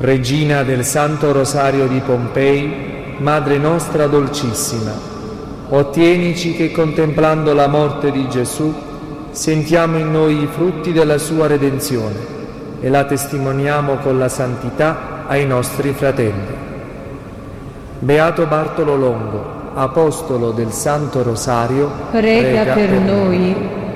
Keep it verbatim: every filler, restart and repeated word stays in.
Regina del Santo Rosario di Pompei, Madre nostra dolcissima, ottienici che contemplando la morte di Gesù sentiamo in noi i frutti della sua redenzione e la testimoniamo con la santità ai nostri fratelli. Beato Bartolo Longo, apostolo del Santo Rosario, prega, prega per noi.